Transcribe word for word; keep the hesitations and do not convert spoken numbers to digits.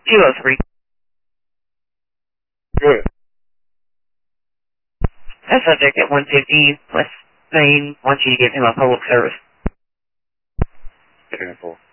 two oh three. Good. That subject at one fifty West Main wants you to give him a public service. ten four.